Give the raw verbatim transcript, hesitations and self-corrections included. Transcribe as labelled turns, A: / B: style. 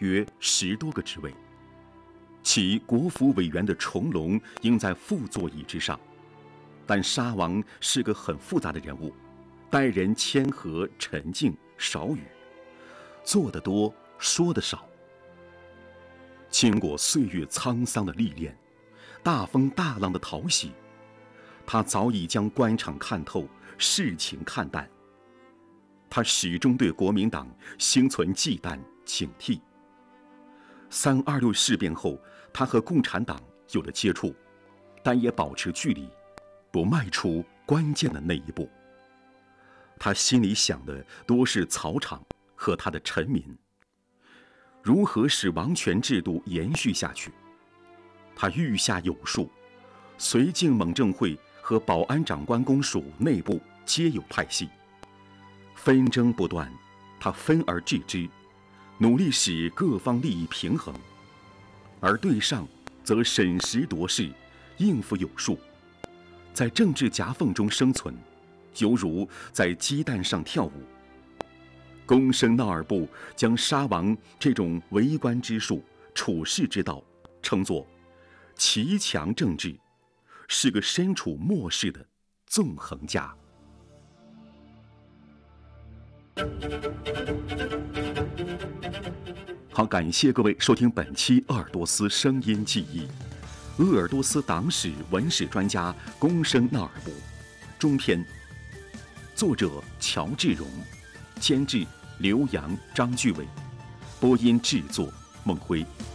A: 约十多个职位。其国府委员的重龙应在副座椅之上，但沙王是个很复杂的人物，待人谦和沉静，少语，做得多，说得少。经过岁月沧桑的历练，大风大浪的淘洗，他早已将官场看透，事情看淡。他始终对国民党心存忌惮警惕。三二六事变后，他和共产党有了接触，但也保持距离，不迈出关键的那一步。他心里想的多是草场和他的臣民，如何使王权制度延续下去。他御下有数，绥靖蒙正会和保安长官公署内部皆有派系，纷争不断，他分而治之，努力使各方利益平衡，而对上则审时度势，应付有数，在政治夹缝中生存，犹如在鸡蛋上跳舞。公生纳尔布将沙王这种为官之术、处世之道称作骑墙政治，是个身处末世的纵横家。好，感谢各位收听本期鄂尔多斯声音记忆，鄂尔多斯党史文史专家公生纳尔布，中篇，作者乔志荣，监制刘洋、张巨伟，播音制作孟辉。